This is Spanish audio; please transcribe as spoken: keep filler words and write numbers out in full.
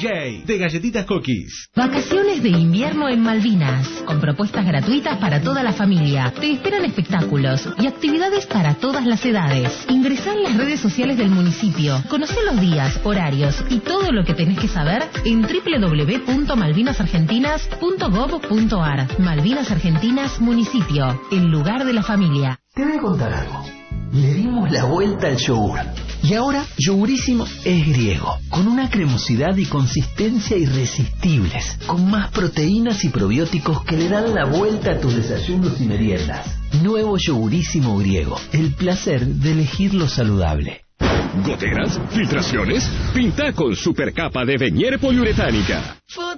J de Galletitas Cookies. Vacaciones de invierno en Malvinas, con propuestas gratuitas para toda la familia. Te esperan espectáculos y actividades para todas las edades. Ingresá en las redes sociales del municipio. Conocé los días, horarios y todo lo que tenés que saber en doble u doble u doble u punto malvinas argentinas punto gob punto ar. Malvinas Argentinas Municipio, el lugar de la familia. Te voy a contar algo. Le dimos la vuelta al yogur. Y ahora Yogurísimo es griego, con una cremosidad y consistencia irresistibles, con más proteínas y probióticos que le dan la vuelta a tus desayunos y meriendas. Nuevo Yogurísimo griego, el placer de elegir lo saludable. ¿Goteras? ¿Filtraciones? Pinta con supercapa de Venier poliuretánica.